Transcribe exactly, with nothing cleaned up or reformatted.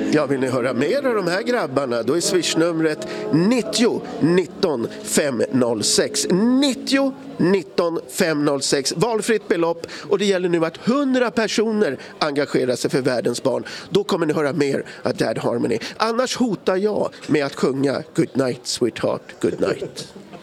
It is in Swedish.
Ja, vill ni höra mer av de här grabbarna, då är swishnumret nittio nitton femhundrasex. nittio nitton femhundrasex. Valfritt belopp, och det gäller nu att hundra personer engagerar sig för världens barn. Då kommer ni höra mer av Dad Harmony. Annars hotar jag med att sjunga Good night, sweetheart, good night.